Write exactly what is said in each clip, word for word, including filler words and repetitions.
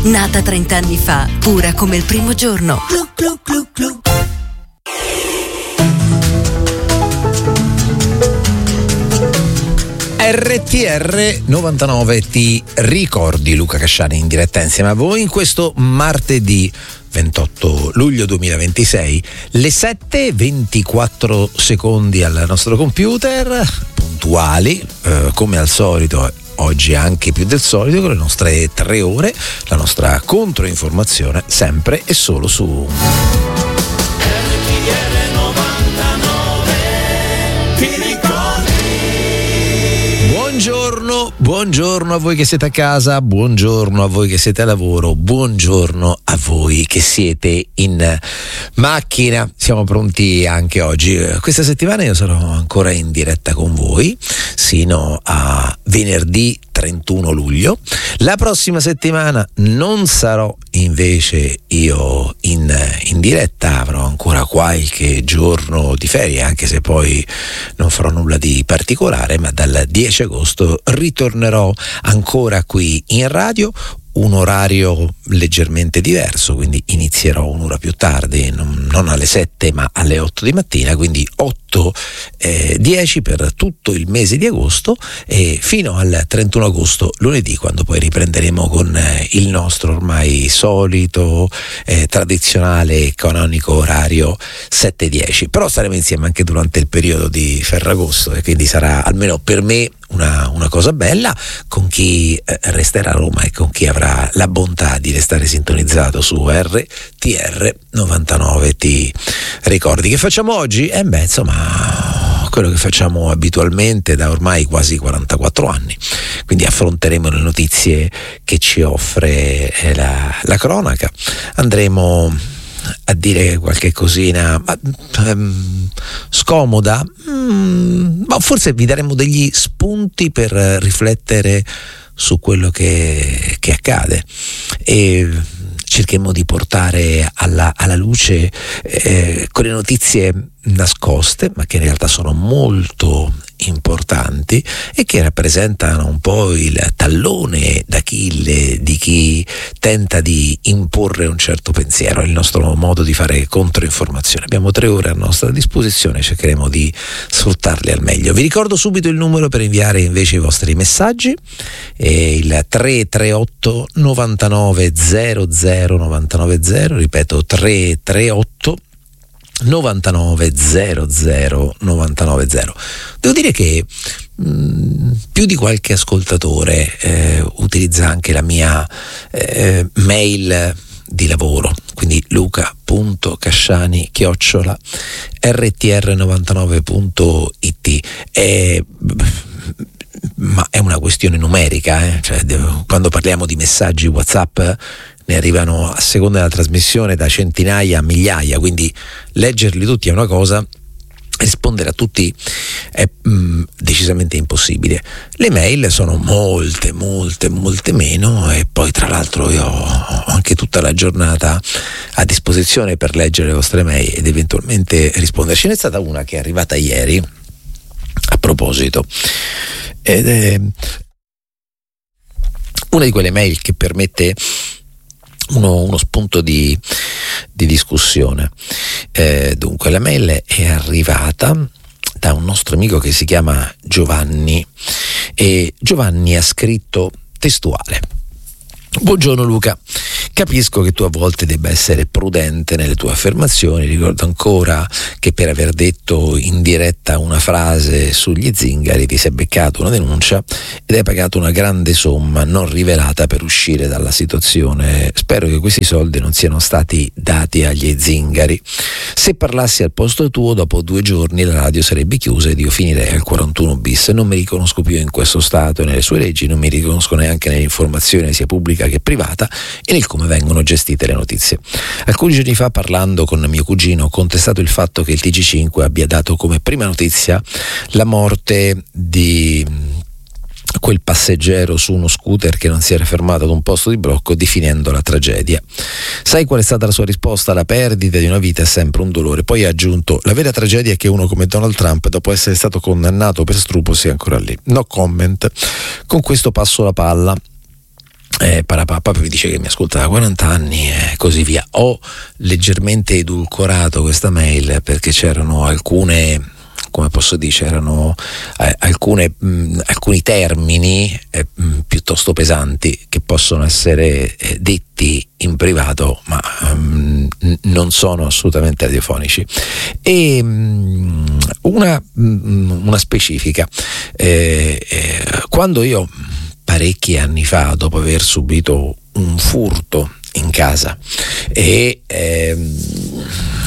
nata trent'anni fa, pura come il primo giorno. Glu, glu, glu, glu. R T R novantanove ti ricordi, Luca Casciani in diretta insieme a voi in questo martedì ventotto luglio duemilaventisei, le sette e ventiquattro secondi al nostro computer, puntuali eh, come al solito. Oggi anche più del solito, con le nostre tre ore, la nostra controinformazione sempre e solo su Buongiorno, buongiorno a voi che siete a casa, buongiorno a voi che siete a lavoro, buongiorno a voi che siete in macchina. Siamo pronti anche oggi. Questa settimana io sarò ancora in diretta con voi sino a venerdì trentuno luglio. La prossima settimana non sarò invece io in, in diretta, avrò ancora qualche giorno di ferie, anche se poi non farò nulla di particolare, ma dal dieci agosto ritornerò ancora qui in radio, un orario leggermente diverso, quindi inizierò un'ora più tardi, non, non alle sette ma alle otto di mattina, quindi otto dieci per tutto il mese di agosto e fino al trentuno agosto, lunedì, quando poi riprenderemo con eh, il nostro ormai solito eh, tradizionale e canonico orario sette dieci. Però staremo insieme anche durante il periodo di Ferragosto e quindi sarà, almeno per me, Una, una cosa bella con chi eh, resterà a Roma e con chi avrà la bontà di restare sintonizzato su R T R novantanove. Ti ricordi che facciamo oggi? Eh beh, insomma, quello che facciamo abitualmente da ormai quasi quarantaquattro anni, quindi affronteremo le notizie che ci offre eh, la, la cronaca, andremo a dire qualche cosina ma, um, scomoda, mm, ma forse vi daremo degli spunti per riflettere su quello che, che accade e cercheremo di portare alla, alla luce eh, quelle notizie nascoste, ma che in realtà sono molto importanti e che rappresentano un po' il tallone d'Achille di chi tenta di imporre un certo pensiero, il nostro modo di fare controinformazione. Abbiamo tre ore a nostra disposizione, cercheremo di sfruttarle al meglio. Vi ricordo subito il numero per inviare invece i vostri messaggi, è il tre tre otto novantanove zero zero novantanove zero, ripeto tre tre otto novantanove zero zero novantanove zero. Devo dire che mh, più di qualche ascoltatore eh, utilizza anche la mia eh, mail di lavoro, quindi luca.casciani chiocciola r t r novantanove punto i t. E ma è una questione numerica, eh? Cioè, quando parliamo di messaggi WhatsApp ne arrivano a seconda della trasmissione da centinaia a migliaia, quindi leggerli tutti è una cosa, rispondere a tutti è mh, decisamente impossibile. Le mail sono molte, molte, molte meno e poi tra l'altro io ho anche tutta la giornata a disposizione per leggere le vostre mail ed eventualmente rispondere. Ce n'è stata una che è arrivata ieri a proposito ed è una di quelle mail che permette Uno, uno spunto di, di discussione. Eh, dunque la mail è arrivata da un nostro amico che si chiama Giovanni e Giovanni ha scritto testuale: buongiorno Luca, capisco che tu a volte debba essere prudente nelle tue affermazioni. Ricordo ancora che per aver detto in diretta una frase sugli zingari ti sei beccato una denuncia ed hai pagato una grande somma non rivelata per uscire dalla situazione. Spero che questi soldi non siano stati dati agli zingari. Se parlassi al posto tuo, dopo due giorni la radio sarebbe chiusa ed io finirei al quarantuno bis. Non mi riconosco più in questo stato e nelle sue leggi, non mi riconosco neanche nell'informazione sia pubblica che privata e nel come vengono gestite le notizie. Alcuni giorni fa, parlando con mio cugino, ho contestato il fatto che il T G cinque abbia dato come prima notizia la morte di quel passeggero su uno scooter che non si era fermato ad un posto di blocco, definendola tragedia. Sai qual è stata la sua risposta? La perdita di una vita è sempre un dolore. Poi ha aggiunto: la vera tragedia è che uno come Donald Trump, dopo essere stato condannato per stupro, sia ancora lì. No comment. Con questo passo la palla Eh, Parapapà mi dice che mi ascolta da quaranta anni e così via. Ho leggermente edulcorato questa mail perché c'erano alcune, come posso dire, c'erano eh, alcune, mh, alcuni termini eh, mh, piuttosto pesanti che possono essere eh, detti in privato, ma mh, non sono assolutamente radiofonici. E mh, una, mh, una specifica, eh, eh, quando io parecchi anni fa, dopo aver subito un furto in casa e ehm,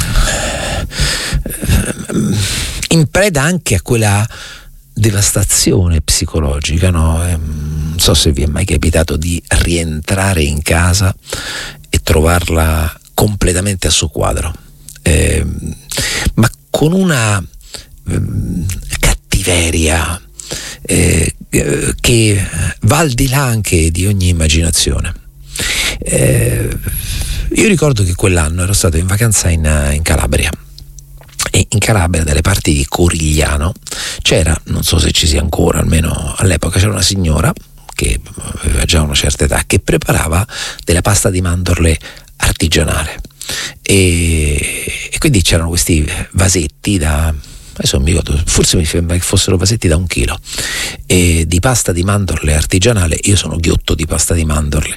in preda anche a quella devastazione psicologica, no? Eh, non so se vi è mai capitato di rientrare in casa e trovarla completamente a soqquadro, eh, ma con una eh, cattiveria Eh, che va al di là anche di ogni immaginazione. Eh, io ricordo che quell'anno ero stato in vacanza in, in Calabria, e in Calabria, dalle parti di Corigliano, c'era, non so se ci sia ancora, almeno all'epoca c'era una signora che aveva già una certa età, che preparava della pasta di mandorle artigianale, e, e quindi c'erano questi vasetti da, adesso non mi ricordo, forse mi sembra che fossero vasetti da un chilo, e di pasta di mandorle artigianale. Io sono ghiotto di pasta di mandorle,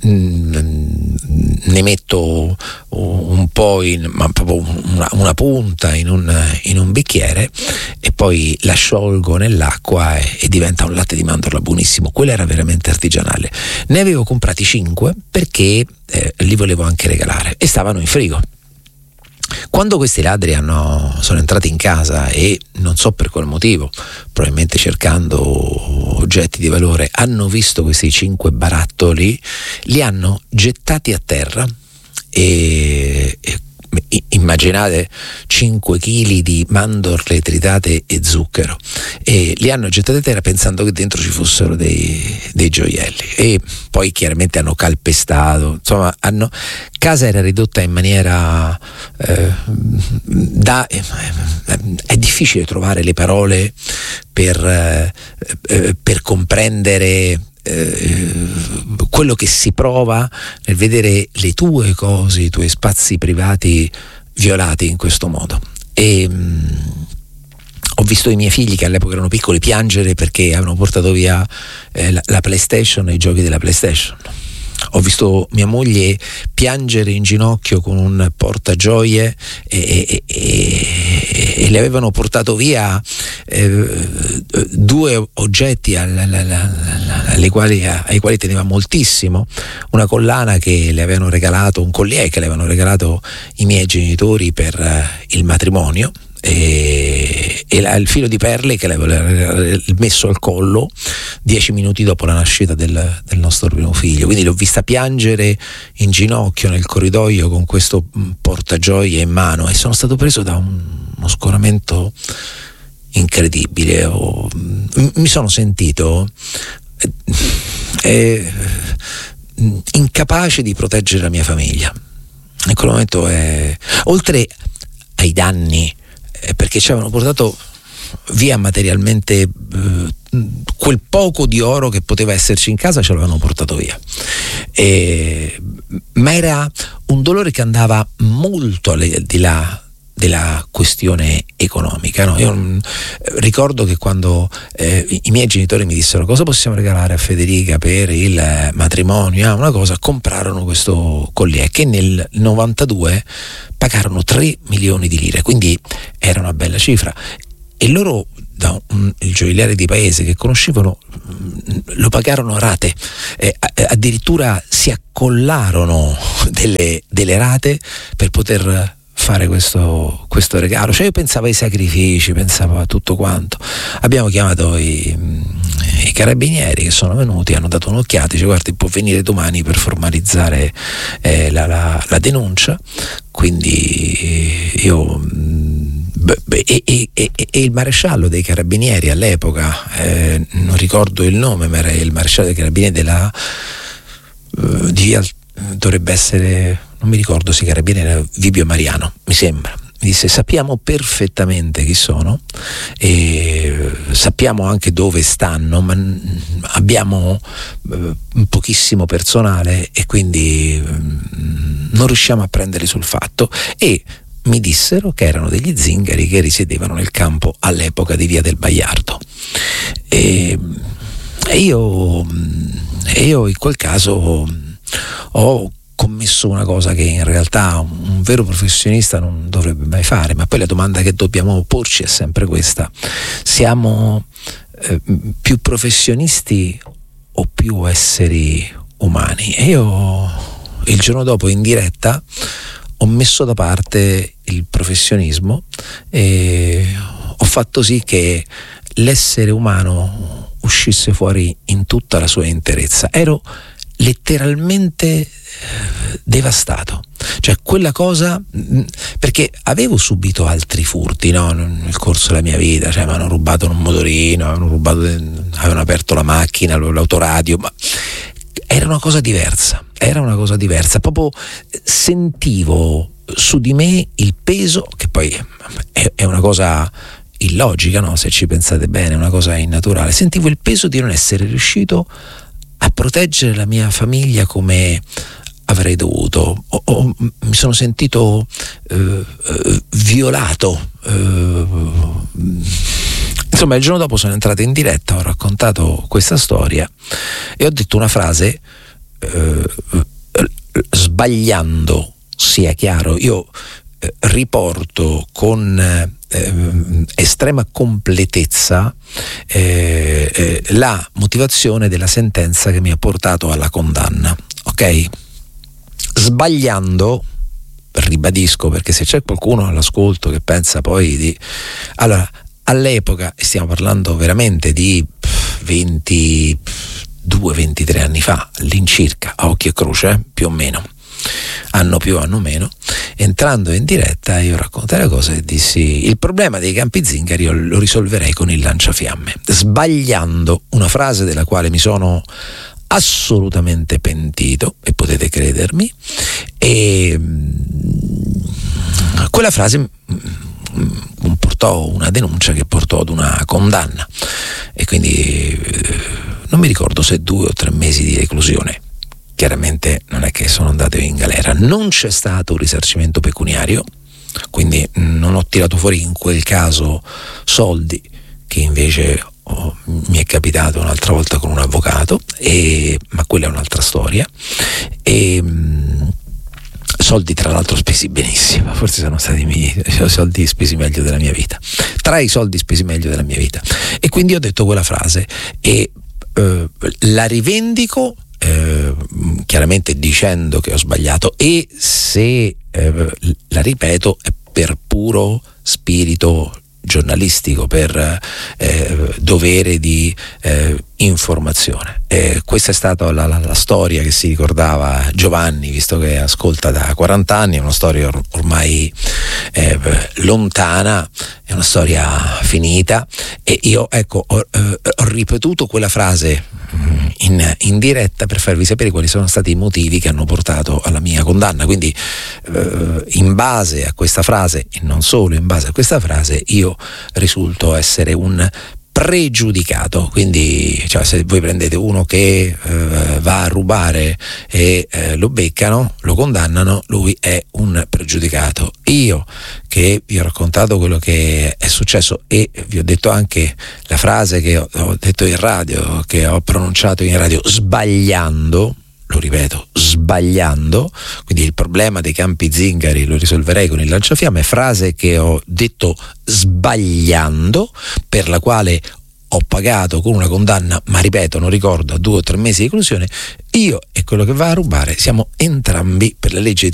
mm, ne metto un po', in, ma proprio una, una punta in un, in un bicchiere, e poi la sciolgo nell'acqua e, e diventa un latte di mandorla buonissimo. Quello era veramente artigianale. Ne avevo comprati cinque perché eh, li volevo anche regalare e stavano in frigo. Quando questi ladri hanno, sono entrati in casa e non so per quale motivo, probabilmente cercando oggetti di valore, hanno visto questi cinque barattoli, li hanno gettati a terra e, e immaginate cinque chili di mandorle tritate e zucchero, e li hanno gettati a terra pensando che dentro ci fossero dei, dei gioielli, e poi chiaramente hanno calpestato, insomma hanno, casa era ridotta in maniera eh, da eh, è difficile trovare le parole per, eh, per comprendere Eh, quello che si prova nel vedere le tue cose, i tuoi spazi privati violati in questo modo. E mh, ho visto i miei figli, che all'epoca erano piccoli, piangere perché avevano portato via eh, la, la PlayStation e i giochi della PlayStation. Ho visto mia moglie piangere in ginocchio con un portagioie e, e, e, e le avevano portato via eh, due oggetti alle, alle quali, ai quali teneva moltissimo, una collana che le avevano regalato, un collier che le avevano regalato i miei genitori per eh, il matrimonio, e, e la, il filo di perle che l'avevo messo al collo dieci minuti dopo la nascita del, del nostro primo figlio. Quindi l'ho vista piangere in ginocchio nel corridoio con questo portagioie in mano, e sono stato preso da un, uno scoramento incredibile. Ho, mi sono sentito eh, incapace di proteggere la mia famiglia. In quel momento, eh, oltre ai danni, perché ci avevano portato via materialmente eh, quel poco di oro che poteva esserci in casa, ce l'avevano portato via, e, ma era un dolore che andava molto al di là della questione economica, no? Io mh, ricordo che quando eh, i miei genitori mi dissero cosa possiamo regalare a Federica per il eh, matrimonio, ah, una cosa, comprarono questo collier che nel novantadue pagarono tre milioni di lire, quindi era una bella cifra, e loro, da un, il gioielliere di paese che conoscevano, mh, lo pagarono a rate, eh, addirittura si accollarono delle, delle rate per poter fare questo, questo regalo. Cioè io pensavo ai sacrifici, pensavo a tutto quanto. Abbiamo chiamato i, i carabinieri, che sono venuti, hanno dato un'occhiata, dice guardi, può venire domani per formalizzare eh, la, la, la denuncia. Quindi io beh, e, e, e, e il maresciallo dei carabinieri all'epoca, eh, non ricordo il nome, ma era il maresciallo dei carabinieri della uh, di, dovrebbe essere, non mi ricordo se carabinieri era Vibio Mariano, mi sembra. mi disse: sappiamo perfettamente chi sono e sappiamo anche dove stanno, ma abbiamo eh, pochissimo personale e quindi eh, non riusciamo a prenderli sul fatto. E mi dissero che erano degli zingari che risiedevano nel campo all'epoca di Via del Baiardo. E, e io, e io in quel caso ho commesso una cosa che in realtà un vero professionista non dovrebbe mai fare, ma poi la domanda che dobbiamo porci è sempre questa: siamo eh, più professionisti o più esseri umani? E io il giorno dopo in diretta ho messo da parte il professionismo e ho fatto sì che l'essere umano uscisse fuori in tutta la sua interezza. Ero letteralmente devastato, cioè quella cosa, perché avevo subito altri furti, no? Nel corso della mia vita, cioè mi hanno rubato un motorino, avevano rubato, avevano aperto la macchina, l'autoradio, ma era una cosa diversa, era una cosa diversa, proprio sentivo su di me il peso, che poi è, è una cosa illogica, no? Se ci pensate bene, è una cosa innaturale. Sentivo il peso di non essere riuscito a proteggere la mia famiglia come avrei dovuto. O, o, mi sono sentito eh, eh, violato. Eh, insomma, il giorno dopo sono entrato in diretta, ho raccontato questa storia e ho detto una frase eh, sbagliando, sia chiaro. Io eh, riporto con eh, estrema completezza eh, eh, la motivazione della sentenza che mi ha portato alla condanna, ok? Sbagliando, ribadisco, perché se c'è qualcuno all'ascolto che pensa poi di... Allora, all'epoca, e stiamo parlando veramente di ventidue ventitré anni fa, all'incirca, a occhio e croce, eh, più o meno, anno più anno meno, entrando in diretta io raccontai la cosa e dissi: il problema dei campi zingari io lo risolverei con il lanciafiamme, sbagliando una frase della quale mi sono assolutamente pentito, e potete credermi, e quella frase comportò una denuncia che portò ad una condanna e quindi non mi ricordo se due o tre mesi di reclusione. Chiaramente non è che sono andato in galera, non c'è stato un risarcimento pecuniario, quindi non ho tirato fuori in quel caso soldi che invece oh, mi è capitato un'altra volta con un avvocato, e, ma quella è un'altra storia, e mh, soldi tra l'altro spesi benissimo, forse sono stati i miei soldi spesi meglio della mia vita, tra i soldi spesi meglio della mia vita, e quindi ho detto quella frase e eh, la rivendico, eh, chiaramente dicendo che ho sbagliato, e se eh, la ripeto è per puro spirito giornalistico, per eh, dovere di eh, informazione. E questa è stata la, la, la storia che si ricordava Giovanni, visto che ascolta da quaranta anni, è una storia or- ormai eh, lontana, è una storia finita, e io ecco ho, eh, ho ripetuto quella frase in, in diretta per farvi sapere quali sono stati i motivi che hanno portato alla mia condanna. Quindi eh, in base a questa frase, e non solo in base a questa frase, io risulto essere un pregiudicato. Quindi cioè, se voi prendete uno che eh, va a rubare e eh, lo beccano, lo condannano, lui è un pregiudicato. Io che vi ho raccontato quello che è successo e vi ho detto anche la frase che ho, ho detto in radio, che ho pronunciato in radio sbagliando, lo ripeto, sbagliando, quindi il problema dei campi zingari lo risolverei con il lanciafiamme, frase che ho detto sbagliando, per la quale ho pagato con una condanna, ma ripeto, non ricordo, a due o tre mesi di reclusione. Io e quello che va a rubare siamo entrambi, per le leggi